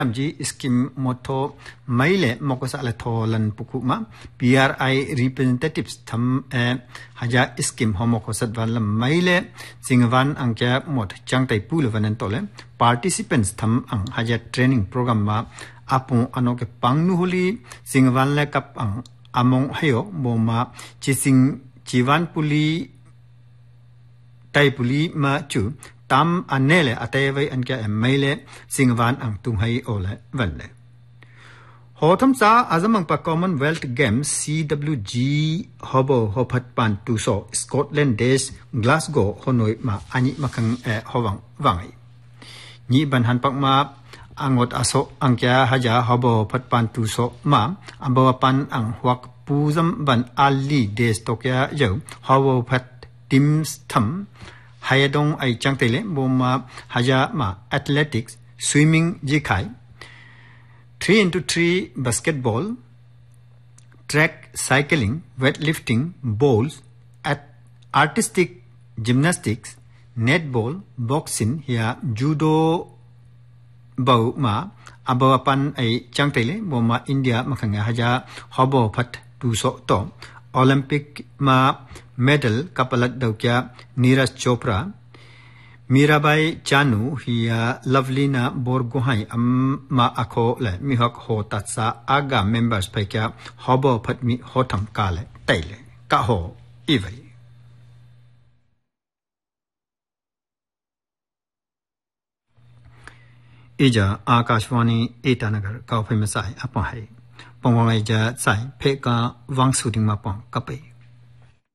Ji skim moto maile mokosa la tholan pukuma PRI representatives tham haja skim homokosat van la maile singwan angkya mot changtai pul vanan tole participants tham ang haja training program ma apu anoke pangnu holi singwan la kap ang among hayo boma chising jiwan puli tai puli ma chu tam anele atayawai anka maile singwan ang tunghai ole vanle hotham sa azamang pa Commonwealth Games CWG hobo hophat pan tu so Scotland days Glasgow honoi ma ani makang howang wangai ni ban han pak ma angot aso angkya haja hobo phat pan tu so ma ambawa pan ang huak puzam ban ali days tokya yo hobo phat tims tham Hayadong ay changtele boma haja ma athletics swimming jikai 3x3 basketball track cycling weightlifting bowls at artistic gymnastics netball boxing ya judo bau ma abawapan ay changtele boma India makanga haja hobo phat tu so to Olympic ma medal kapalat daukya Neeraj Chopra Mirabai Chanu hiya Lovelina Borgohai ma akho le mihak ho tatsa aga members paikya hobo phatmi hotham kale taile ka ho ivai ija Akashwani Itanagar kaw phai masai apon hai pongwangai ja sai pheka wang shooting ma pong kapai